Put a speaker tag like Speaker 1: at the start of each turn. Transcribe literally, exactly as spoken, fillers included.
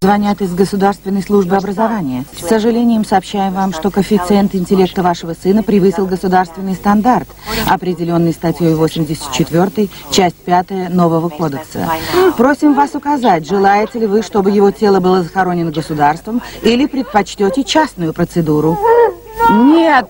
Speaker 1: Звонят из Государственной службы образования. С сожалением сообщаем вам, что коэффициент интеллекта вашего сына превысил государственный стандарт, определенный статьей восемьдесят четвёртой, часть пятая нового кодекса. Просим вас указать, желаете ли вы, чтобы его тело было захоронено государством, или предпочтете частную процедуру. Нет!